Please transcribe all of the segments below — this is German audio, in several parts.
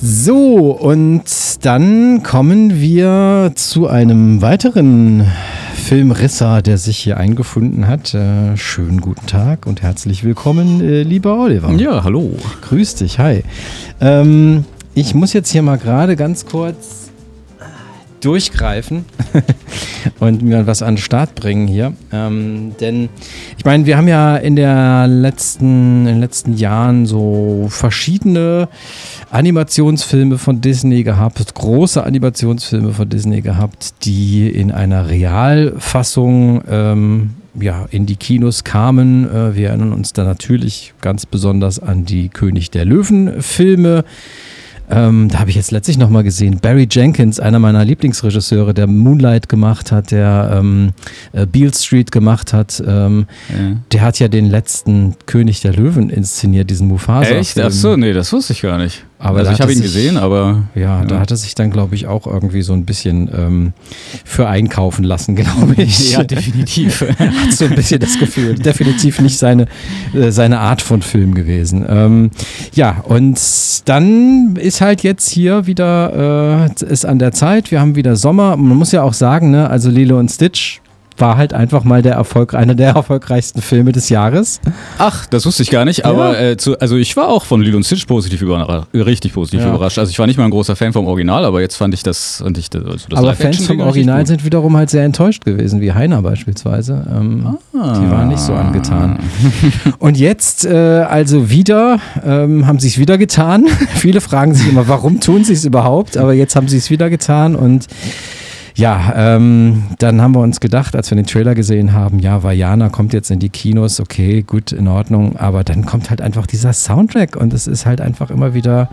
So, und dann kommen wir zu einem weiteren Filmrisser, der sich hier eingefunden hat. Schönen guten Tag und herzlich willkommen, lieber Oliver. Ja, hallo. Grüß dich, hi. Ich muss jetzt hier mal gerade ganz kurz durchgreifen und mir was an den Start bringen hier. Denn ich meine, wir haben ja in den letzten Jahren so verschiedene Animationsfilme von Disney gehabt, große Animationsfilme von Disney gehabt, die in einer Realfassung in die Kinos kamen. Wir erinnern uns da natürlich ganz besonders an die König der Löwen-Filme. Da habe ich jetzt letztlich nochmal gesehen, Barry Jenkins, einer meiner Lieblingsregisseure, der Moonlight gemacht hat, der Beale Street gemacht hat, der hat ja den letzten König der Löwen inszeniert, diesen Mufasa-Film. Echt? Achso, nee, das wusste ich gar nicht. Aber also ich habe ihn gesehen, aber... Ja, da hat er sich dann, glaube ich, auch irgendwie so ein bisschen für einkaufen lassen, glaube ich. Ja, definitiv. Hat so ein bisschen das Gefühl. Definitiv nicht seine Art von Film gewesen. Und dann ist halt jetzt hier wieder, ist an der Zeit, wir haben wieder Sommer. Man muss ja auch sagen, ne, also Lilo und Stitch war halt einfach mal einer der erfolgreichsten Filme des Jahres. Ach, das wusste ich gar nicht, aber also ich war auch von Lilo und Stitch richtig positiv überrascht. Also ich war nicht mal ein großer Fan vom Original, aber jetzt fand ich das aber Fans vom Original sind wiederum halt sehr enttäuscht gewesen, wie Heiner beispielsweise. Die waren nicht so angetan. Und jetzt also wieder, haben sie es wieder getan. Viele fragen sich immer, warum tun sie es überhaupt? Aber jetzt haben sie es wieder getan und ja, dann haben wir uns gedacht, als wir den Trailer gesehen haben, ja, Vaiana kommt jetzt in die Kinos, okay, gut, in Ordnung, aber dann kommt halt einfach dieser Soundtrack und es ist halt einfach immer wieder...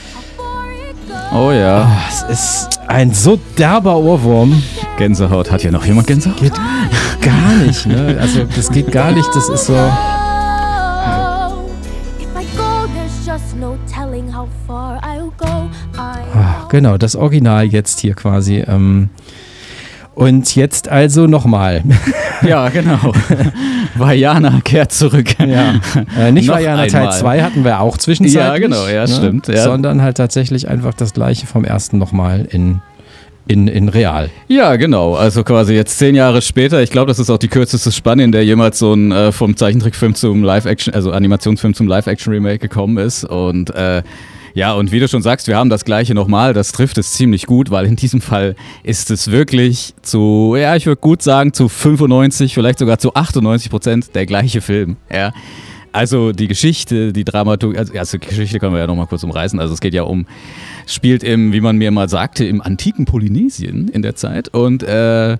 Oh ja. Es ist ein so derber Ohrwurm. Gänsehaut. Hat hier noch jemand Gänsehaut? Geht gar nicht, ne? Also das geht gar nicht, das ist so... Genau, das Original jetzt hier quasi. Und jetzt also nochmal. Ja, genau. Vaiana kehrt zurück. Ja. Nicht Vaiana Teil 2 hatten wir auch zwischenzeitlich. Ja, genau, ja, stimmt. Ja. Sondern halt tatsächlich einfach das gleiche vom ersten nochmal in real. Ja, genau. Also quasi jetzt 10 Jahre später. Ich glaube, das ist auch die kürzeste Spanne, in der jemals so ein vom Zeichentrickfilm zum Live-Action, also Animationsfilm zum Live-Action-Remake gekommen ist. Und ja, und wie du schon sagst, wir haben das Gleiche nochmal, das trifft es ziemlich gut, weil in diesem Fall ist es wirklich ich würde gut sagen, zu 95, vielleicht sogar zu 98% der gleiche Film, ja. Also die Geschichte, die Dramaturgie, also die Geschichte können wir ja nochmal kurz umreißen. Also es geht ja spielt wie man mir mal sagte, im antiken Polynesien in der Zeit. Und da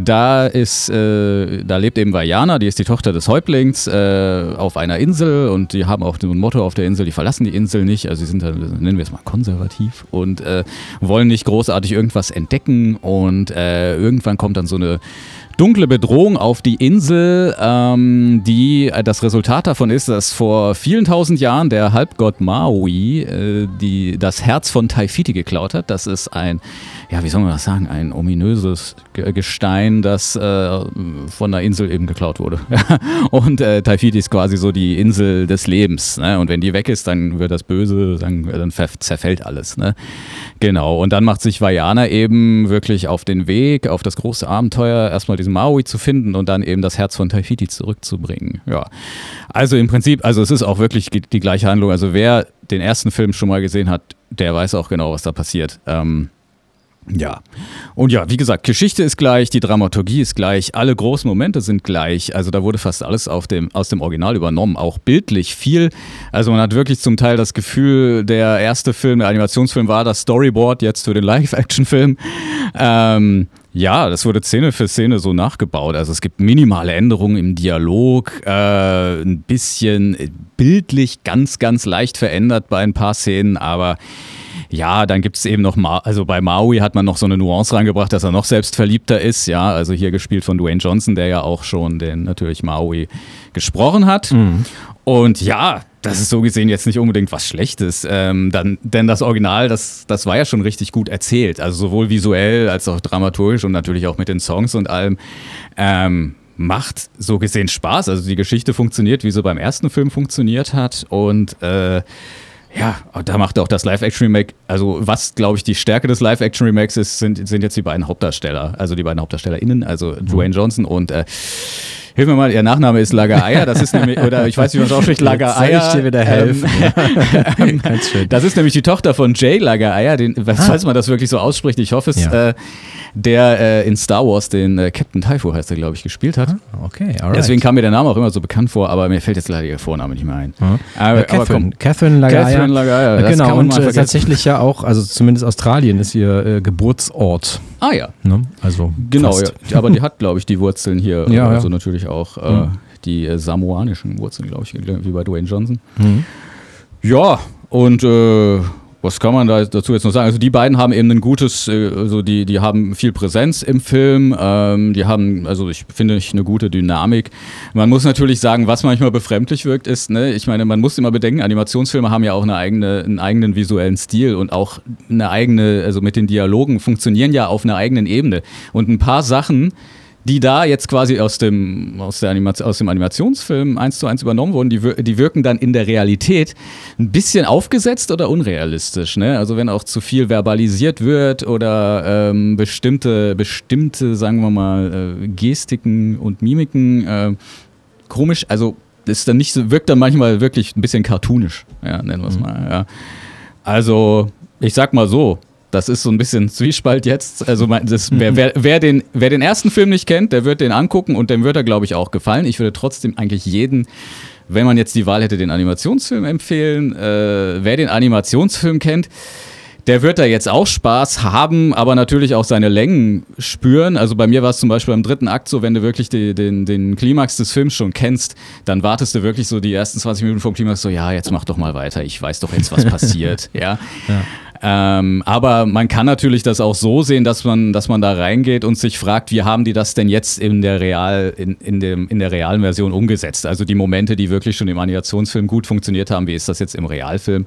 lebt eben Vaiana, die ist die Tochter des Häuptlings auf einer Insel und die haben auch so ein Motto auf der Insel, die verlassen die Insel nicht, also sie sind da, nennen wir es mal konservativ und wollen nicht großartig irgendwas entdecken und irgendwann kommt dann so eine dunkle Bedrohung auf die Insel, die das Resultat davon ist, dass vor vielen tausend Jahren der Halbgott Maui das Herz von Taifiti geklaut hat. Das ist ein ominöses Gestein, das von der Insel eben geklaut wurde. Und Taifiti ist quasi so die Insel des Lebens. Ne? Und wenn die weg ist, dann wird das böse, dann zerfällt alles. Ne? Genau. Und dann macht sich Vaiana eben wirklich auf den Weg, auf das große Abenteuer, erstmal diesen Maui zu finden und dann eben das Herz von Taifiti zurückzubringen. Ja. Also im Prinzip, es ist auch wirklich die gleiche Handlung. Also wer den ersten Film schon mal gesehen hat, der weiß auch genau, was da passiert. Ja. Und ja, wie gesagt, Geschichte ist gleich, die Dramaturgie ist gleich, alle großen Momente sind gleich. Also da wurde fast alles aus dem Original übernommen, auch bildlich viel. Also man hat wirklich zum Teil das Gefühl, der erste Film, der Animationsfilm war das Storyboard jetzt für den Live-Action-Film. Ja, das wurde Szene für Szene so nachgebaut. Also es gibt minimale Änderungen im Dialog, ein bisschen bildlich ganz, ganz leicht verändert bei ein paar Szenen, aber ja, dann gibt es eben noch, also bei Maui hat man noch so eine Nuance reingebracht, dass er noch selbstverliebter ist, ja, also hier gespielt von Dwayne Johnson, der ja auch schon den natürlich Maui gesprochen hat. Mhm. Und ja, das ist so gesehen jetzt nicht unbedingt was Schlechtes, denn das Original, das war ja schon richtig gut erzählt, also sowohl visuell als auch dramaturgisch und natürlich auch mit den Songs und allem. Macht so gesehen Spaß, also die Geschichte funktioniert, wie sie beim ersten Film funktioniert hat und Ja, da macht auch das Live-Action-Remake, also was, glaube ich, die Stärke des Live-Action-Remakes ist, sind jetzt die beiden Hauptdarsteller, also die beiden HauptdarstellerInnen, also Dwayne Johnson und hilf mir mal, ihr Nachname ist Lagaaia, das ist nämlich, oder ich weiß, wie man es ausspricht, Lagaaia. Soll ich dir wieder helfen? Ganz schön. Das ist nämlich die Tochter von Jay Lagaaia, falls man das wirklich so ausspricht, ich hoffe es, der in Star Wars den Captain Typho, heißt er, glaube ich, gespielt hat. Okay, alright. Deswegen kam mir der Name auch immer so bekannt vor, aber mir fällt jetzt leider ihr Vorname nicht mehr ein. Catherine Lagaaia. Das genau, kann man und mal tatsächlich ja auch, also zumindest Australien ist ihr Geburtsort. Ah ja. Ne? Also genau, ja. Aber die hat, glaube ich, die Wurzeln hier, also natürlich auch die samoanischen Wurzeln, glaube ich, wie bei Dwayne Johnson. Ja, und was kann man dazu jetzt noch sagen? Also die beiden haben eben ein gutes, also die haben viel Präsenz im Film, die haben, also ich finde, eine gute Dynamik. Man muss natürlich sagen, was manchmal befremdlich wirkt, ist, ne, ich meine, man muss immer bedenken, Animationsfilme haben ja auch einen eigenen visuellen Stil und auch eine eigene, also mit den Dialogen funktionieren ja auf einer eigenen Ebene. Und ein paar Sachen, die da jetzt quasi aus dem Animationsfilm 1:1 übernommen wurden, die wirken dann in der Realität ein bisschen aufgesetzt oder unrealistisch. Ne? Also wenn auch zu viel verbalisiert wird oder bestimmte, sagen wir mal, Gestiken und Mimiken komisch, also ist dann nicht so, wirkt dann manchmal wirklich ein bisschen cartoonisch, ja, nennen wir es mal. Ja. Also ich sag mal so, das ist so ein bisschen Zwiespalt jetzt. Also wer den ersten Film nicht kennt, der wird den angucken und dem wird er, glaube ich, auch gefallen. Ich würde trotzdem eigentlich jeden, wenn man jetzt die Wahl hätte, den Animationsfilm empfehlen. Wer den Animationsfilm kennt, der wird da jetzt auch Spaß haben, aber natürlich auch seine Längen spüren. Also bei mir war es zum Beispiel im 3. Akt so, wenn du wirklich den Klimax des Films schon kennst, dann wartest du wirklich so die ersten 20 Minuten vom Klimax so, ja, jetzt mach doch mal weiter, ich weiß doch jetzt, was passiert. Ja. Aber man kann natürlich das auch so sehen, dass man da reingeht und sich fragt, wie haben die das denn jetzt in der realen Version umgesetzt? Also die Momente, die wirklich schon im Animationsfilm gut funktioniert haben, wie ist das jetzt im Realfilm?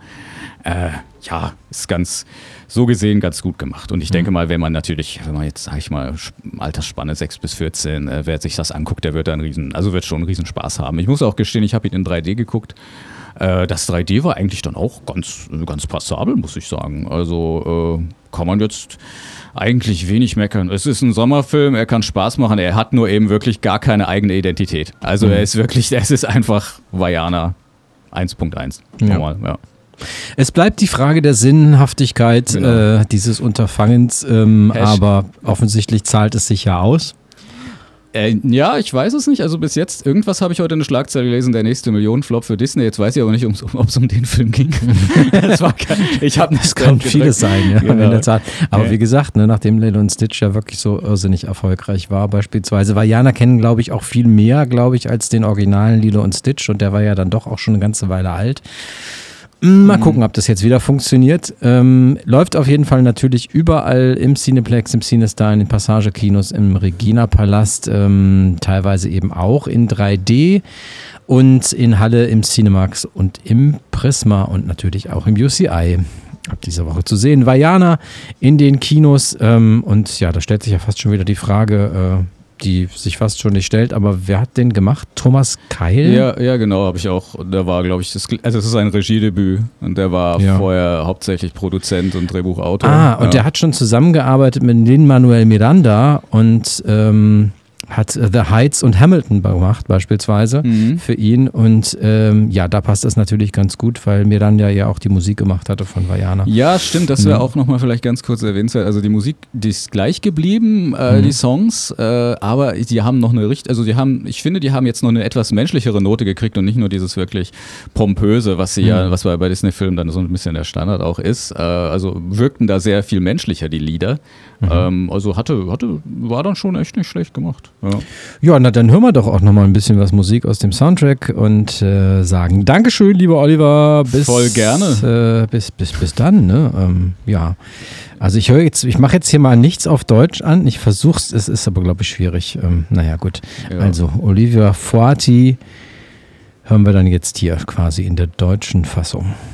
Ist ganz so gesehen ganz gut gemacht. Und ich denke mal, wenn man jetzt, sag ich mal, Altersspanne 6 bis 14, wer sich das anguckt, der wird wird schon einen riesen Spaß haben. Ich muss auch gestehen, ich habe ihn in 3D geguckt. Das 3D war eigentlich dann auch ganz passabel, muss ich sagen. Also kann man jetzt eigentlich wenig meckern. Es ist ein Sommerfilm, er kann Spaß machen, er hat nur eben wirklich gar keine eigene Identität. Also es ist einfach Vaiana 1.1. Normal, ja. Es bleibt die Frage der Sinnhaftigkeit dieses Unterfangens, aber offensichtlich zahlt es sich ja aus. Ja, ich weiß es nicht. Also bis jetzt, irgendwas habe ich heute eine Schlagzeile gelesen, der nächste Millionenflop für Disney. Jetzt weiß ich aber nicht, ob es um den Film ging. Das kann vieles sein, ja, genau. In der Tat. Aber wie gesagt, nachdem Lilo und Stitch ja wirklich so irrsinnig erfolgreich war, beispielsweise, Vaiana kennen, glaube ich, auch viel mehr, als den originalen Lilo und Stitch. Und der war ja dann doch auch schon eine ganze Weile alt. Mal gucken, ob das jetzt wieder funktioniert. Läuft auf jeden Fall natürlich überall im Cineplex, im Cinestar, in den Passagekinos, im Regina-Palast, teilweise eben auch in 3D und in Halle im Cinemax und im Prisma und natürlich auch im UCI. Ab dieser Woche zu sehen. Vaiana in den Kinos und ja, da stellt sich ja fast schon wieder die Frage, die sich fast schon nicht stellt, aber wer hat den gemacht? Thomas Keil? Ja, genau, habe ich auch. Der war, glaube ich, es ist sein Regiedebüt und der war vorher hauptsächlich Produzent und Drehbuchautor. Und der hat schon zusammengearbeitet mit Lin-Manuel Miranda und hat The Heights und Hamilton gemacht, beispielsweise für ihn. Und da passt das natürlich ganz gut, weil Miranda ja auch die Musik gemacht hatte von Vaiana. Ja, stimmt, das wäre auch nochmal vielleicht ganz kurz erwähnenswert. Also die Musik, die ist gleich geblieben, die Songs, aber die haben noch ich finde, die haben jetzt noch eine etwas menschlichere Note gekriegt und nicht nur dieses wirklich pompöse, was bei Disney-Filmen dann so ein bisschen der Standard auch ist. Also wirkten da sehr viel menschlicher, die Lieder. Also war dann schon echt nicht schlecht gemacht. Ja, na dann hören wir doch auch nochmal ein bisschen was Musik aus dem Soundtrack und sagen Dankeschön, lieber Oliver. Voll gerne. Bis dann, ne? Also ich mache jetzt hier mal nichts auf Deutsch an. Ich versuch's, es ist aber, glaube ich, schwierig. Naja, gut. Ja. Also Olivia Fuati hören wir dann jetzt hier quasi in der deutschen Fassung.